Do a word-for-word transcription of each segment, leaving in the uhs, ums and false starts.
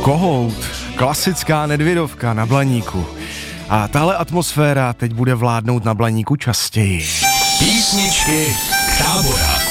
Kohout, klasická Nedvědovka na Blaníku. A tahle atmosféra teď bude vládnout na Blaníku častěji. Písničky k táboráku.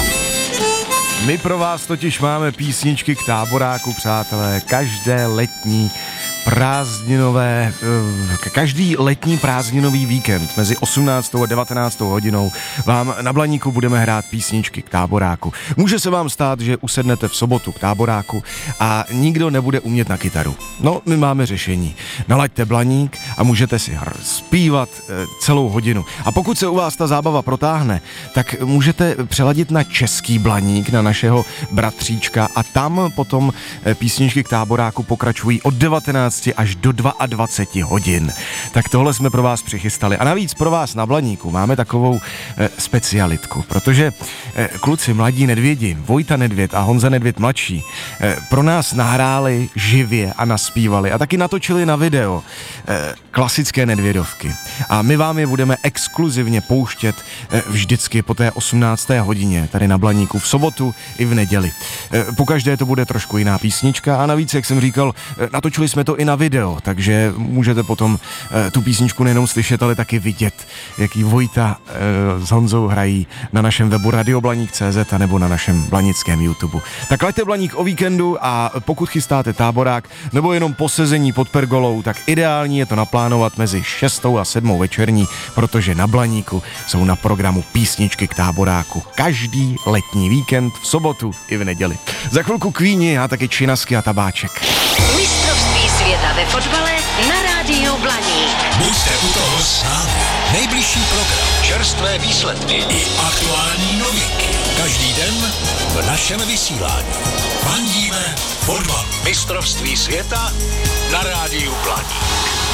My pro vás totiž máme písničky k táboráku, přátelé, každé letní prázdninové, každý letní prázdninový víkend mezi osmnáctou a devatenáctou hodinou vám na Blaníku budeme hrát písničky k táboráku. Může se vám stát, že usednete v sobotu k táboráku a nikdo nebude umět na kytaru. No, my máme řešení. Nalaďte Blaník a můžete si hr- zpívat e, celou hodinu. A pokud se u vás ta zábava protáhne, tak můžete přeladit na český Blaník, na našeho bratříčka a tam potom e, písničky k táboráku pokračují od devatenácti až do dvaceti dvou hodin. Tak tohle jsme pro vás přichystali. A navíc pro vás na Blaníku máme takovou e, specialitku, protože e, kluci mladí Nedvědi, Vojta Nedvěd a Honza Nedvěd mladší, e, pro nás nahráli živě a naspívali a taky natočili na video e, klasické Nedvědovky. A my vám je budeme exkluzivně pouštět e, vždycky po té osmnácté hodině tady na Blaníku v sobotu i v neděli. E, pokaždé to bude trošku jiná písnička a navíc, jak jsem říkal, e, natočili jsme to i na video, takže můžete potom e, tu písničku nejenom slyšet, ale taky vidět, jaký Vojta e, s Honzou hrají na našem webu radioblaník tečka cé zet a nebo na našem blanickém YouTube. Tak laďte Blaník o víkendu a pokud chystáte táborák nebo jenom posezení pod pergolou, tak ideální je to naplánovat mezi šestou a sedmou večerní, protože na Blaníku jsou na programu písničky k táboráku každý letní víkend v sobotu i v neděli. Za chvilku Queeni a taky Činasky a Tabáček. Mistrovství světa ve fotbale na rádiu Blaník. Buďte u toho s námi. Nejbližší program, čerstvé výsledky i aktuální novinky. Každý den v našem vysílání. Fandíme fotbal. Mistrovství světa na rádiu Blaník.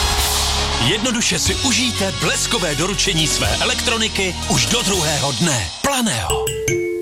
Jednoduše si užijte bleskové doručení své elektroniky už do druhého dne. Planého.